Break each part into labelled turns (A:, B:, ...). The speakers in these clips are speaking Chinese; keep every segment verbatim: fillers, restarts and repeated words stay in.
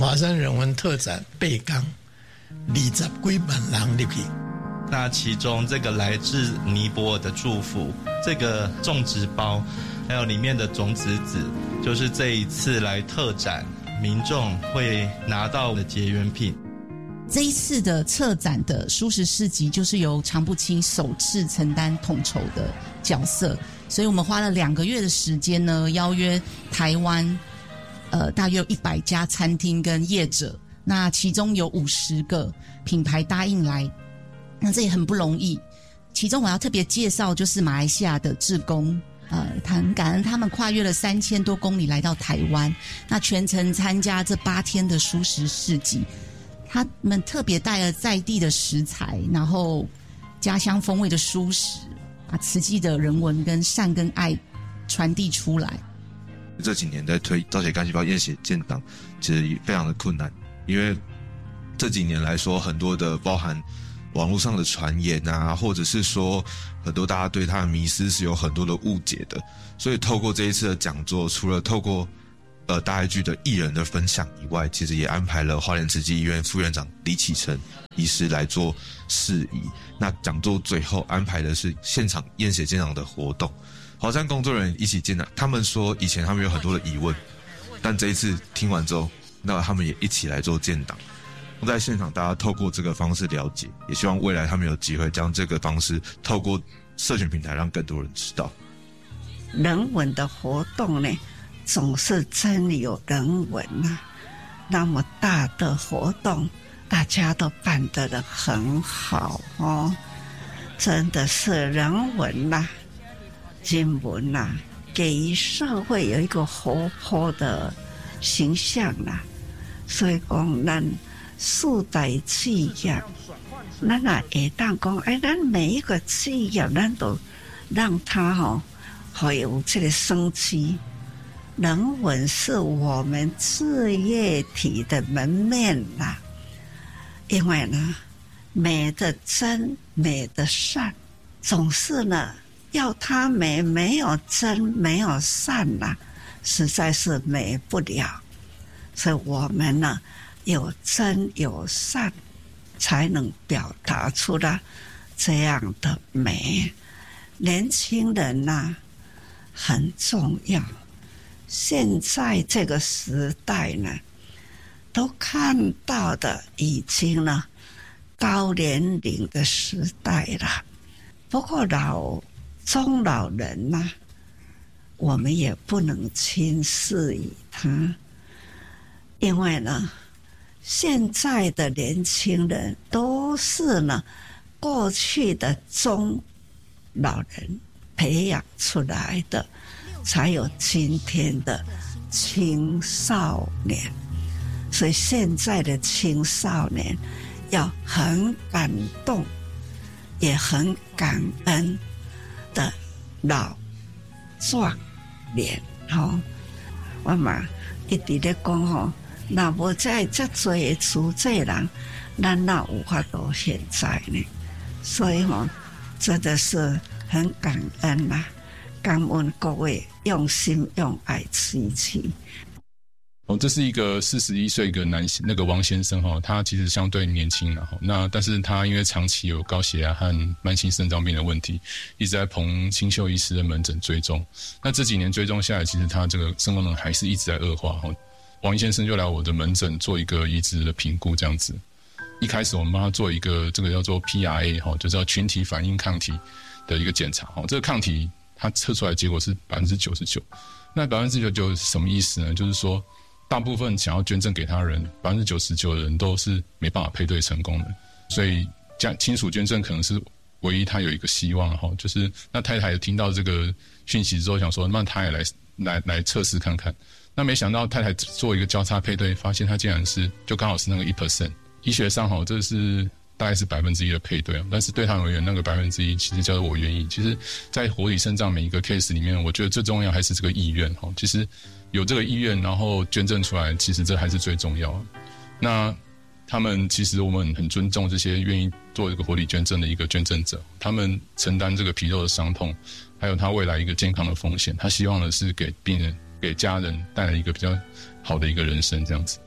A: 华山人文特展八天，二十几万人入去。
B: 那其中这个来自尼泊尔的祝福，这个种植包，还有里面的种子籽，就是这一次来特展民众会拿到的结缘品。
C: 这一次的策展的蔬食市集就是由常不清首次承担统筹的角色，所以我们花了两个月的时间呢，邀约台湾呃大约有一百家餐厅跟业者，那其中有五十个品牌答应来，那这也很不容易。其中我要特别介绍就是马来西亚的志工，呃，很感恩他们跨越了三千多公里来到台湾，那全程参加这八天的蔬食市集。他们特别带了在地的食材，然后家乡风味的蔬食，把慈济的人文跟善跟爱传递出来。
D: 这几年在推造血干细胞验血建档，其实非常的困难，因为这几年来说，很多的包含网络上的传言啊，或者是说很多大家对它的迷思是有很多的误解的，所以透过这一次的讲座，除了透过呃，大爱剧的艺人的分享以外，其实也安排了花莲慈济医院副院长李启成医师来做释疑。那讲座最后安排的是现场验血建档的活动，华山工作人员一起建档。他们说以前他们有很多的疑问，但这一次听完之后，那他们也一起来做建档。在现场大家透过这个方式了解，也希望未来他们有机会将这个方式透过社群平台让更多人知道。
E: 人文的活动呢，总是真有人文啊，那么大的活动大家都办得很好哦，真的是人文啦、人文啦，给予社会有一个活泼的形象啦。所以讲咱四大企业，咱也会当讲，哎，咱每一个企业咱都让它吼、哦，会有这个生机。人文是我们事业体的门面啦，因为呢，美的真，美的善，总是呢要它美，没有真，没有善啦，实在是美不了。所以我们呢，有真有善，才能表达出来这样的美。年轻人呐，很重要。现在这个时代呢，都看到的已经呢高年龄的时代了。不过老中老人呐、啊，我们也不能轻视于他，因为呢，现在的年轻人都是呢过去的中老人培养出来的。才有今天的青少年，所以现在的青少年要很感动，也很感恩的老壮年。吼，我嘛一直咧讲吼，若无在这多的出这人，咱哪有法度现在呢？所以吼，真的是很感恩啦、啊。感恩各位用心用爱慈济。
F: 哦，这是一个四十一岁一个男那个王先生哈，他其实相对年轻了哈，那但是他因为长期有高血压和慢性肾脏病的问题，一直在彭清秀医师的门诊追踪。那这几年追踪下来，其实他这个肾功能还是一直在恶化哈。王先生就来我的门诊做一个移植的评估，这样子。一开始我们帮他做一个这个叫做 P R A 哈，就叫群体反应抗体的一个检查哈，这个抗体。他测出来的结果是 百分之九十九， 那 百分之九十九 是什么意思呢？就是说大部分想要捐赠给他的人 百分之九十九 的人都是没办法配对成功的，所以家亲属捐赠可能是唯一他有一个希望。就是那太太听到这个讯息之后想说那他也来来来测试看看，那没想到太太做一个交叉配对，发现他竟然是就刚好是那个 百分之一， 医学上这是大概是百分之一的配对，但是对他而言，那个百分之一其实叫做我愿意。其实，在活体肾脏每一个 case 里面，我觉得最重要还是这个意愿哈。其实有这个意愿，然后捐赠出来，其实这还是最重要的。那他们其实我们很尊重这些愿意做一个活体捐赠的一个捐赠者，他们承担这个皮肉的伤痛，还有他未来一个健康的风险，他希望的是给病人、给家人带来一个比较好的一个人生这样子。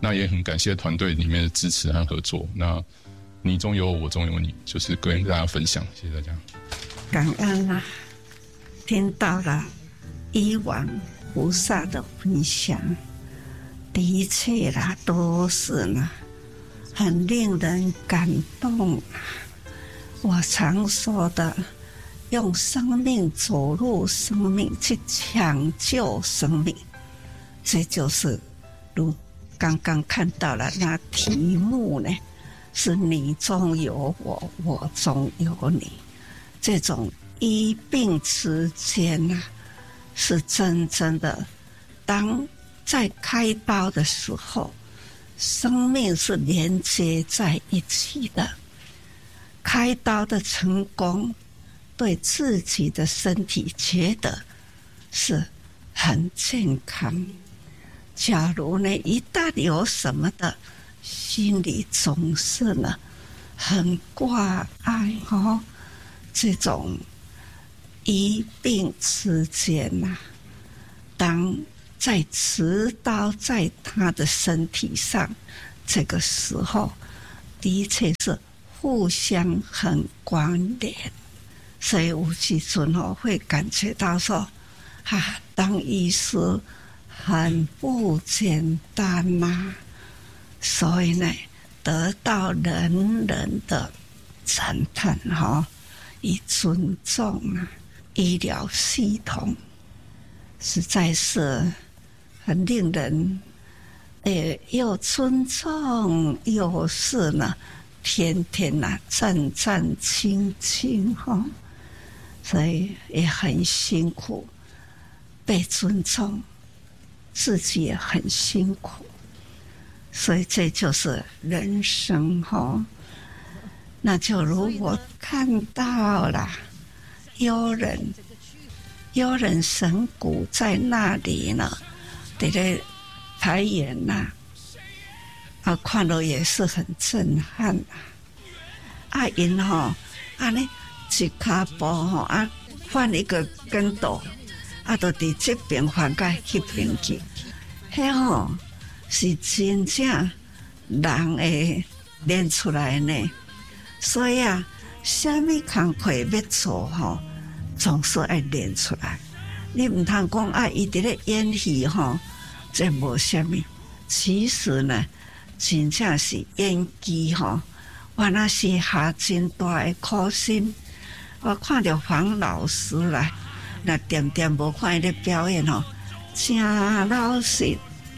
F: 那也很感谢团队里面的支持和合作。那你中有我，我中有你，就是跟大家分享，谢谢大家。
E: 感恩啊，听到了以往菩萨的分享，的确啦，都是呢，很令人感动啊。我常说的，用生命走入生命，去抢救生命，这就是如刚刚看到了那题目呢，是你中有我，我中有你。这种医病之间啊，是真正的。当在开刀的时候，生命是连接在一起的。开刀的成功，对自己的身体觉得是很健康。假如呢，一旦有什么的，心里总是呢很挂碍哦。这种医病之间啊，当在持刀在他的身体上，这个时候的确是互相很关联，所以有时阵哦会感觉到说，啊，当医师很不简单呐、啊，所以呢，得到人人的赞叹哈、哦。以尊重啊，医疗系统实在是很令人，诶，又尊重又是呢，天天呐、啊、战战兢兢哈，所以也很辛苦，被尊重，自己也很辛苦，所以这就是人生哈。那就如果看到了幽人，幽人神谷在那里呢，在那排演呐，啊，看了也是很震撼啊！啊，因吼，啊呢，一脚步吼，啊，翻一个跟斗，啊，就伫这边翻到那边去，迄吼是真正人会练出来呢。所以啊，什么工课要做吼，总是爱练出来。你唔通讲啊，伊伫咧演戏吼，这无什么。其实呢，真正是演技吼，我那是下真大的苦心。我看到黄老师啦，那点点无看伊咧表演吼，真老实。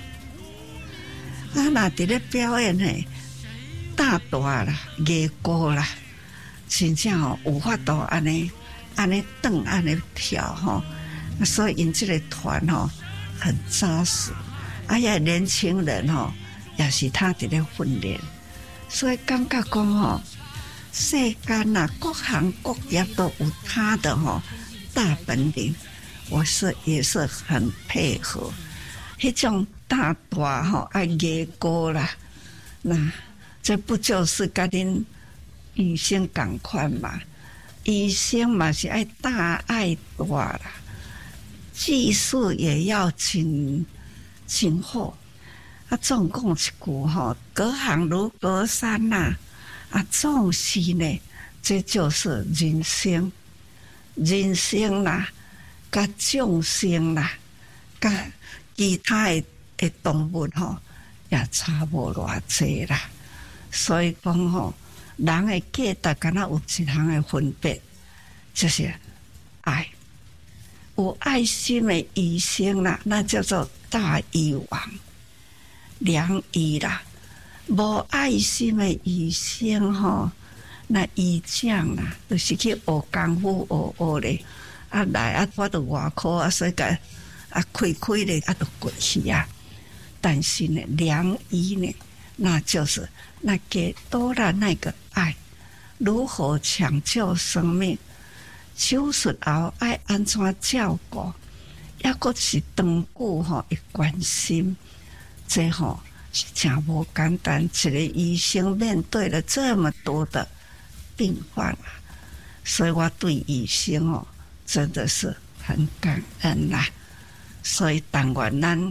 E: 啊，那伫咧表演呢？大大啦，艺高啦，真正哦有法度安尼安尼转安尼跳吼，所以因这个团吼很扎实，啊呀年轻人吼也是他伫咧训练，所以感觉讲吼，世间呐各行各业都有他的吼大本领，我是也是很配合，迄种大大吼爱艺高啦，那。这不就是跟恁医生同款嘛？医生嘛是爱大爱大啦，技术也要真真好。啊，总讲一句吼，隔行如隔山呐、啊。啊，总是呢，这就是人生，人生啦，甲众生啦，甲其他的的动物吼，也差无偌济啦。所以讲吼，人的价值敢若有一项的分别，就是爱。有爱心的医生啦，那叫做大医王、良医啦；无爱心的医生吼，那医匠啦，就是去学功夫学学咧，啊来啊，我都外科啊，所以个啊开开咧，啊都过去啊。但是呢，良医呢，那就是那给多了那个爱，如何抢救生命，手术后爱安怎照顾，抑个是长久吼一关心，这吼是真无简单。一个医生面对了这么多的病患啊，所以我对医生哦真的是很感恩啦。所以但愿咱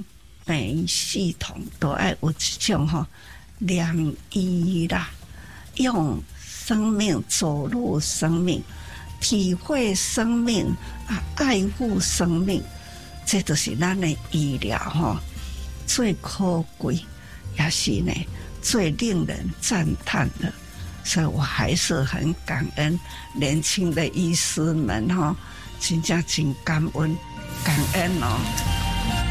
E: 病院系统都爱有这种吼良医啦，用生命走入生命，体会生命啊，爱护生命，这就是咱的医疗吼最可贵，也是呢最令人赞叹的。所以我还是很感恩年轻的医师们哈，真正真感恩感恩哦。